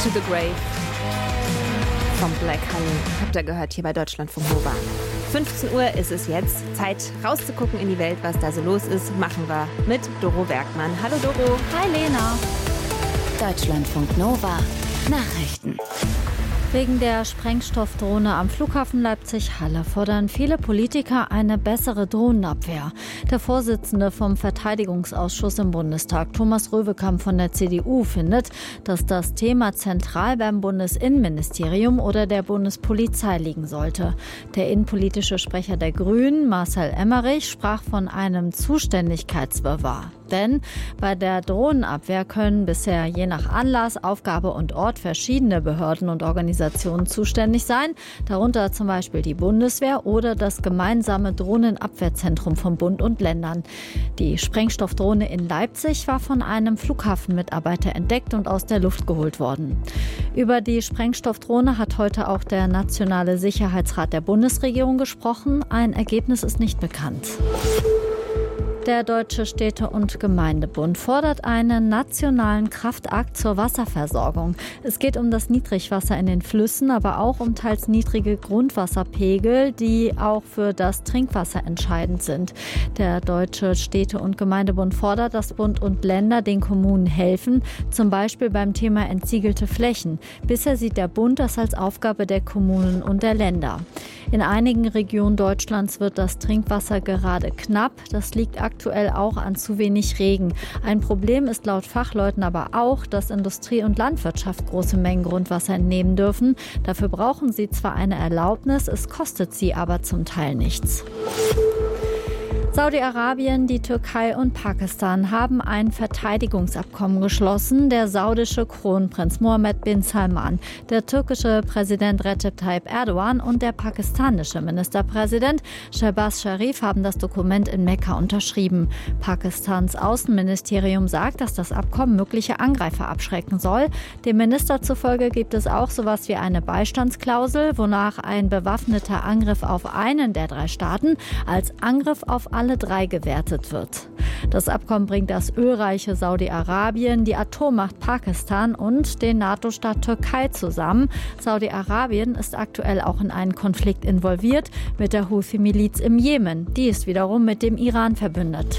To the Grave vom Black Honey. Habt ihr gehört hier bei Deutschlandfunk Nova. 15 Uhr ist es jetzt. Zeit rauszugucken in die Welt, was da so los ist. Machen wir mit Doro Bergmann. Hallo Doro. Hi Lena. Deutschlandfunk Nova. Nachrichten. Wegen der Sprengstoffdrohne am Flughafen Leipzig-Halle fordern viele Politiker eine bessere Drohnenabwehr. Der Vorsitzende vom Verteidigungsausschuss im Bundestag, Thomas Röwekamp von der CDU, findet, dass das Thema zentral beim Bundesinnenministerium oder der Bundespolizei liegen sollte. Der innenpolitische Sprecher der Grünen, Marcel Emmerich, sprach von einem Zuständigkeitswirrwarr. Denn bei der Drohnenabwehr können bisher je nach Anlass, Aufgabe und Ort verschiedene Behörden und Organisationen zuständig sein, darunter zum Beispiel die Bundeswehr oder das gemeinsame Drohnenabwehrzentrum von Bund und Ländern. Die Sprengstoffdrohne in Leipzig war von einem Flughafenmitarbeiter entdeckt und aus der Luft geholt worden. Über die Sprengstoffdrohne hat heute auch der Nationale Sicherheitsrat der Bundesregierung gesprochen. Ein Ergebnis ist nicht bekannt. Der Deutsche Städte- und Gemeindebund fordert einen nationalen Kraftakt zur Wasserversorgung. Es geht um das Niedrigwasser in den Flüssen, aber auch um teils niedrige Grundwasserpegel, die auch für das Trinkwasser entscheidend sind. Der Deutsche Städte- und Gemeindebund fordert, dass Bund und Länder den Kommunen helfen, zum Beispiel beim Thema entsiegelte Flächen. Bisher sieht der Bund das als Aufgabe der Kommunen und der Länder. In einigen Regionen Deutschlands wird das Trinkwasser gerade knapp. Das liegt aktuell auch an zu wenig Regen. Ein Problem ist laut Fachleuten aber auch, dass Industrie und Landwirtschaft große Mengen Grundwasser entnehmen dürfen. Dafür brauchen sie zwar eine Erlaubnis, es kostet sie aber zum Teil nichts. Saudi-Arabien, die Türkei und Pakistan haben ein Verteidigungsabkommen geschlossen. Der saudische Kronprinz Mohammed bin Salman, der türkische Präsident Recep Tayyip Erdogan und der pakistanische Ministerpräsident Shehbaz Sharif haben das Dokument in Mekka unterschrieben. Pakistans Außenministerium sagt, dass das Abkommen mögliche Angreifer abschrecken soll. Dem Minister zufolge gibt es auch sowas wie eine Beistandsklausel, wonach ein bewaffneter Angriff auf einen der 3 Staaten als Angriff auf alle 3 gewertet wird. Das Abkommen bringt das ölreiche Saudi-Arabien, die Atommacht Pakistan und den NATO-Staat Türkei zusammen. Saudi-Arabien ist aktuell auch in einen Konflikt involviert mit der Houthi-Miliz im Jemen. Die ist wiederum mit dem Iran verbündet.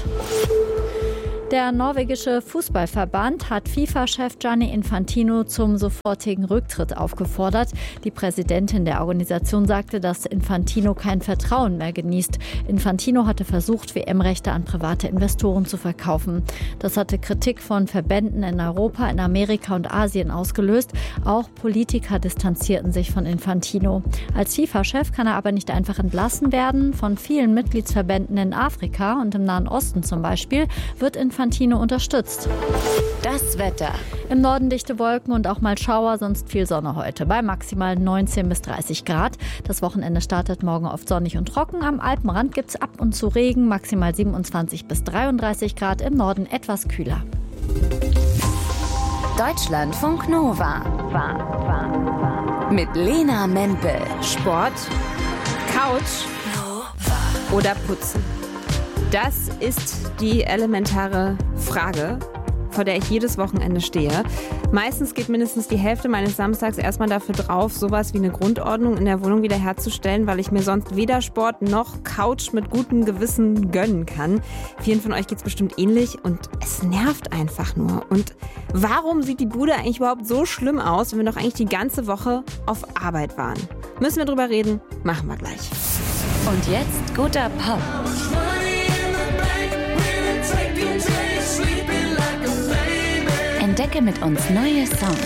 Der norwegische Fußballverband hat FIFA-Chef Gianni Infantino zum sofortigen Rücktritt aufgefordert. Die Präsidentin der Organisation sagte, dass Infantino kein Vertrauen mehr genießt. Infantino hatte versucht, WM-Rechte an private Investoren zu verkaufen. Das hatte Kritik von Verbänden in Europa, in Amerika und Asien ausgelöst. Auch Politiker distanzierten sich von Infantino. Als FIFA-Chef kann er aber nicht einfach entlassen werden. Von vielen Mitgliedsverbänden in Afrika und im Nahen Osten zum Beispiel wird Infantino unterstützt. Das Wetter. Im Norden dichte Wolken und auch mal Schauer, sonst viel Sonne heute. Bei maximal 19 bis 30 Grad. Das Wochenende startet morgen oft sonnig und trocken. Am Alpenrand gibt es ab und zu Regen, maximal 27 bis 33 Grad. Im Norden etwas kühler. Deutschlandfunk Nova. Mit Lena Mempel. Sport, Couch oder Putzen? Das ist die elementare Frage, vor der ich jedes Wochenende stehe. Meistens geht mindestens die Hälfte meines Samstags erstmal dafür drauf, sowas wie eine Grundordnung in der Wohnung wiederherzustellen, weil ich mir sonst weder Sport noch Couch mit gutem Gewissen gönnen kann. Vielen von euch geht's bestimmt ähnlich und es nervt einfach nur. Und warum sieht die Bude eigentlich überhaupt so schlimm aus, wenn wir doch eigentlich die ganze Woche auf Arbeit waren? Müssen wir drüber reden? Machen wir gleich. Und jetzt guter Pop. Entdecke mit uns neue Songs.